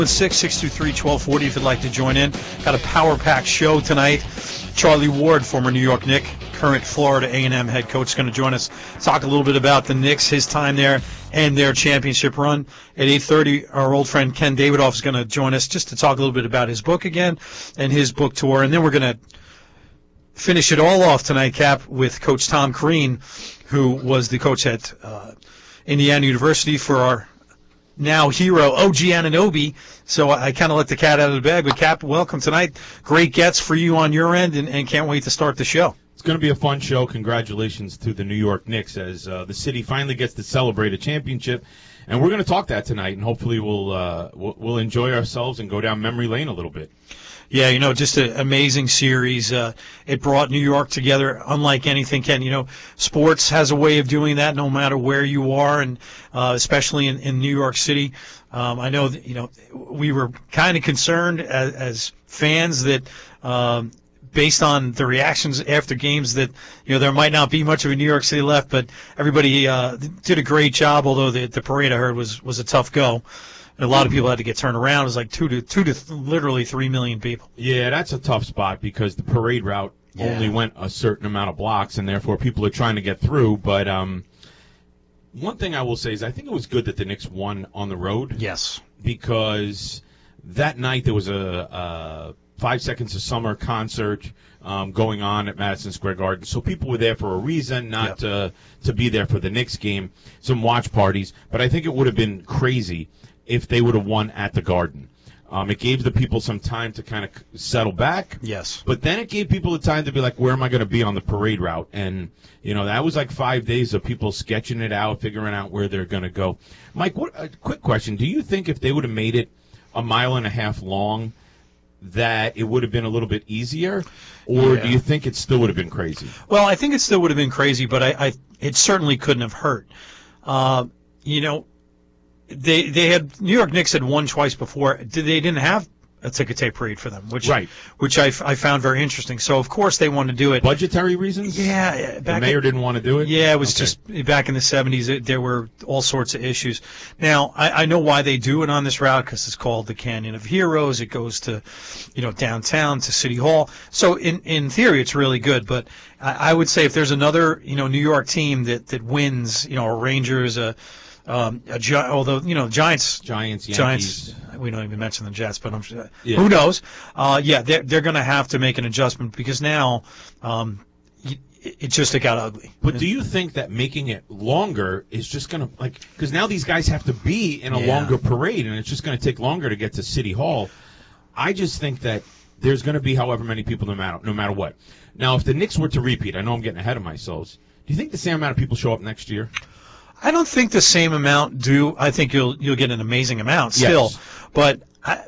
623-1240 if you'd like to join in. Got a power-packed show tonight. Charlie Ward, former New York Knick, current Florida A&M head coach, is going to join us, talk a little bit about the Knicks, his time there, and their championship run. At 8:30, our old friend Ken Davidoff is going to join us just to talk a little bit about his book again and his book tour. And then we're going to finish it all off tonight, Cap, with Coach Tom Crean, who was the coach at Indiana University for our now hero, OG Anunoby. So I kind of let the cat out of the bag. But, Cap, welcome tonight. Great gets for you on your end, and can't wait to start the show. It's going to be a fun show. Congratulations to the New York Knicks as the city finally gets to celebrate a championship. And we're going to talk that tonight, and hopefully we'll enjoy ourselves and go down memory lane a little bit. Yeah, just an amazing series. It brought New York together unlike anything, Ken. Sports has a way of doing that no matter where you are, and especially in New York City. I know that, we were kind of concerned as fans that based on the reactions after games that, there might not be much of a New York City left, but everybody did a great job, although the parade I heard was a tough go. A lot of people had to get turned around. It was like two to literally 3 million people. Yeah, that's a tough spot because the parade route only went a certain amount of blocks, and therefore people are trying to get through. But one thing I will say is I think it was good that the Knicks won on the road. Yes. Because that night there was a 5 Seconds of Summer concert going on at Madison Square Garden. So people were there for a reason, not to be there for the Knicks game, some watch parties. But I think it would have been crazy if they would have won at the Garden. It gave the people some time to kind of settle back. Yes. But then it gave people the time to be like, where am I going to be on the parade route? And, that was like 5 days of people sketching it out, figuring out where they're going to go. Mike, a quick question. Do you think if they would have made it a mile and a half long, that it would have been a little bit easier? Or do you think it still would have been crazy? Well, I think it still would have been crazy, but it certainly couldn't have hurt. They had New York Knicks had won twice before. They didn't have a ticker tape parade for them, which I found very interesting. So of course they wanted to do it. Budgetary reasons? Yeah, the mayor didn't want to do it. Yeah, it was just back in the 70s. There were all sorts of issues. Now I know why they do it on this route because it's called the Canyon of Heroes. It goes to, downtown to City Hall. So in theory it's really good. But I would say if there's another New York team that wins, a Rangers, although Giants, Yankees. We don't even mention the Jets, but I'm sure who knows? They're going to have to make an adjustment because now it just got ugly. But do you think that making it longer is just going to because now these guys have to be in a longer parade and it's just going to take longer to get to City Hall? I just think that there's going to be however many people no matter what. Now, if the Knicks were to repeat, I know I'm getting ahead of myself. Do you think the same amount of people show up next year? I don't think the same amount do. I think you'll get an amazing amount still. Yes. But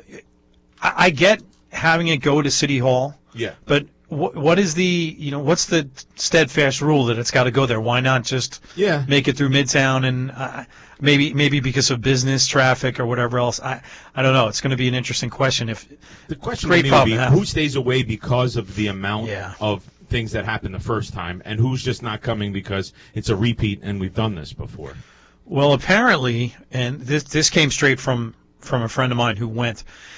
I get having it go to City Hall. Yeah. But what is what's the steadfast rule that it's got to go there? Why not just make it through Midtown and maybe because of business traffic or whatever else? I don't know. It's going to be an interesting question. If the question to me would be who stays away because of the amount of things that happened the first time, and who's just not coming because it's a repeat and we've done this before? Well, apparently, and this came straight from a friend of mine who went.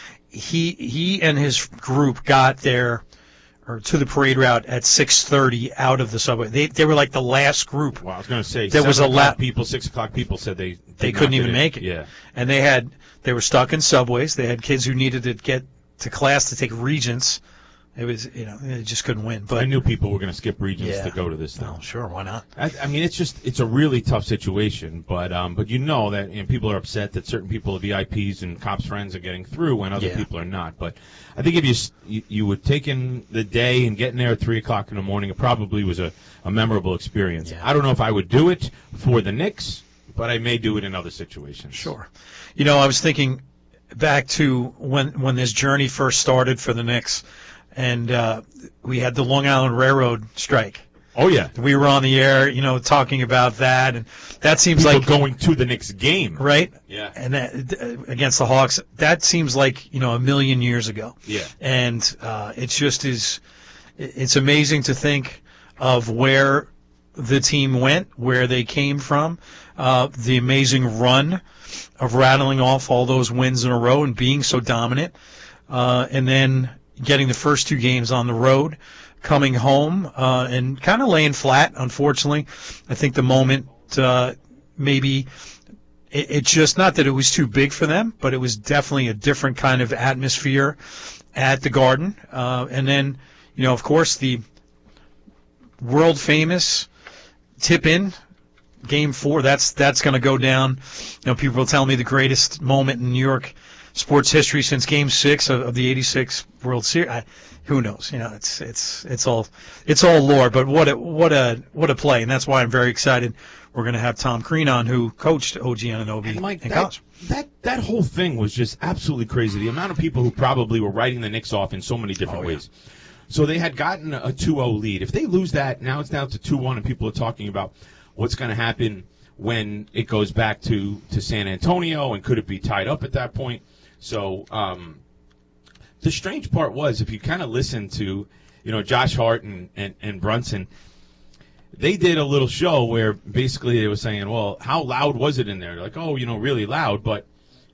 He and his group got there or to the parade route at 6:30 out of the subway. They were like the last group. Well, I was going to say there was a lot people. 6 o'clock people said they couldn't even make it. Yeah, and they were stuck in subways. They had kids who needed to get to class to take Regents. It was, they just couldn't win. But I knew people were going to skip Regents to go to this thing. Oh, sure, why not? I mean, it's a really tough situation, but that people are upset that certain people are VIPs and cops' friends are getting through and other people are not. But I think if you would take in the day and getting there at 3 o'clock in the morning, it probably was a memorable experience. Yeah. I don't know if I would do it for the Knicks, but I may do it in other situations. Sure. I was thinking back to when this journey first started for the Knicks. And we had the Long Island Railroad strike. Oh, yeah. We were on the air, talking about that. And that seems people like going to the next game. Right? Yeah. And against the Hawks. That seems like, a million years ago. Yeah. And it's amazing to think of where the team went, where they came from, the amazing run of rattling off all those wins in a row and being so dominant, and then getting the first 2 games on the road, coming home and kind of laying flat, unfortunately. I think the moment maybe it's just not that it was too big for them, but it was definitely a different kind of atmosphere at the Garden. And then, of course, the world-famous tip-in, Game 4, that's going to go down. People will tell me the greatest moment in New York sports history since Game 6 of the '86 World Series. Who knows? It's all lore. But what a play, and that's why I'm very excited. We're going to have Tom Crean on, who coached OG Anunoby and Mike, in college. That whole thing was just absolutely crazy. The amount of people who probably were writing the Knicks off in so many different ways. So they had gotten a 2-0 lead. If they lose that, now it's down to 2-1, and people are talking about what's going to happen when it goes back to San Antonio, and could it be tied up at that point? So the strange part was, if you kind of listen to, Josh Hart and Brunson, they did a little show where basically they were saying, well, how loud was it in there? Like, really loud, but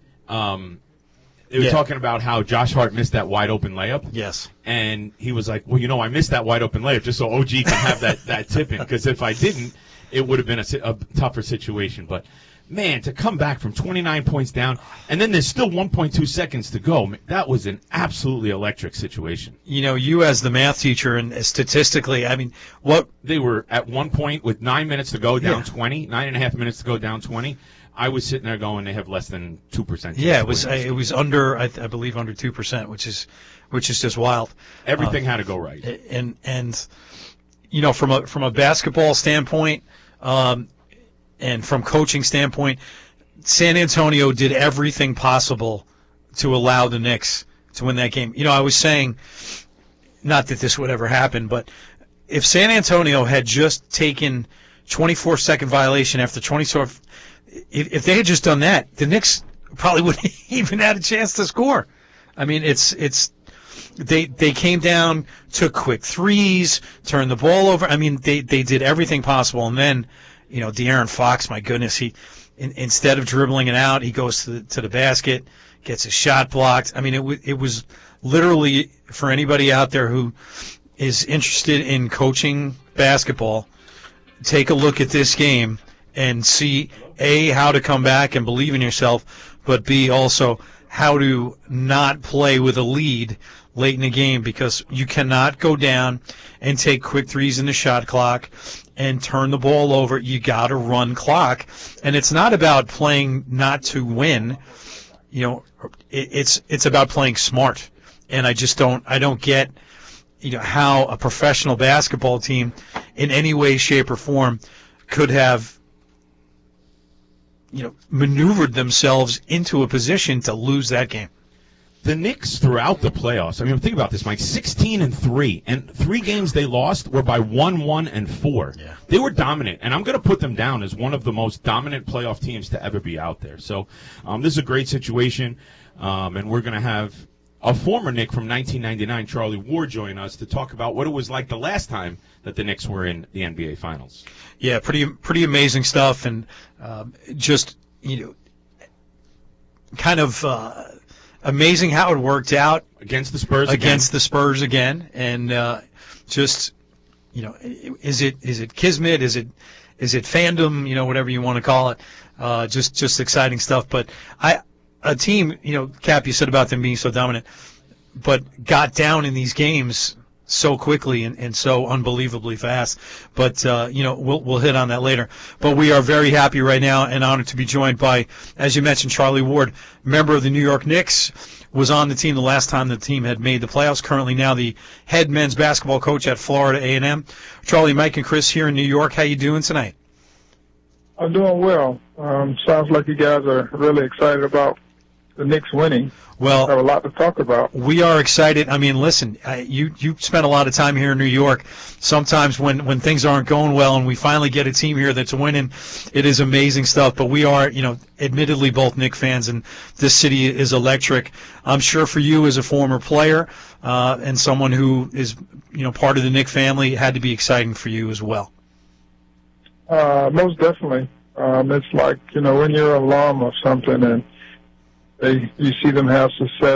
they were talking about how Josh Hart missed that wide open layup. Yes. And he was like, well, I missed that wide open layup just so OG can have that tip in, because if I didn't, it would have been a tougher situation. But, man, to come back from 29 points down, and then there's still 1.2 seconds to go, that was an absolutely electric situation. You as the math teacher, and statistically, what they were at one point with 9 minutes to go down 20, 9.5 minutes to go down 20. I was sitting there going, they have less than 2%. Yeah, it was under, I believe, under 2%, which is just wild. Everything had to go right. And from a basketball standpoint, and from coaching standpoint, San Antonio did everything possible to allow the Knicks to win that game. I was saying, not that this would ever happen, but if San Antonio had just taken 24-second violation after 24, if they had just done that, the Knicks probably wouldn't even had a chance to score. They came down, took quick threes, turned the ball over. They did everything possible, and then, De'Aaron Fox, my goodness, he instead of dribbling it out, he goes to the basket, gets his shot blocked. It was literally, for anybody out there who is interested in coaching basketball, take a look at this game and see, A, how to come back and believe in yourself, but B, also how to not play with a lead late in the game, because you cannot go down and take quick threes in the shot clock and turn the ball over. You got to run clock, and it's not about playing not to win. It's about playing smart. And I don't get, how a professional basketball team in any way, shape, or form could have, maneuvered themselves into a position to lose that game. The Knicks throughout the playoffs, think about this, Mike, 16-3, and 3 games they lost were by 1-1-4. Yeah. They were dominant, and I'm going to put them down as one of the most dominant playoff teams to ever be out there. So this is a great situation, and we're going to have a former Knick from 1999, Charlie Ward, join us to talk about what it was like the last time that the Knicks were in the NBA Finals. Yeah, pretty amazing stuff, and just, kind of amazing how it worked out against the Spurs again, and just, is it kismet, is it fandom, whatever you want to call it, just exciting stuff. But a team, Cap, you said about them being so dominant, but got down in these games so quickly and so unbelievably fast. But, we'll hit on that later. But we are very happy right now and honored to be joined by, as you mentioned, Charlie Ward, member of the New York Knicks, was on the team the last time the team had made the playoffs, currently now the head men's basketball coach at Florida A&M. Charlie, Mike, and Chris here in New York. How you doing tonight? I'm doing well. Sounds like you guys are really excited about the Knicks winning. Well, have a lot to talk about. We are excited. Listen, you spent a lot of time here in New York. Sometimes when things aren't going well and we finally get a team here that's winning, it is amazing stuff. But we are, admittedly both Knicks fans, and this city is electric. I'm sure for you as a former player and someone who is, part of the Knicks family, it had to be exciting for you as well. Most definitely. It's like, when you're an alum of something and you see them have success.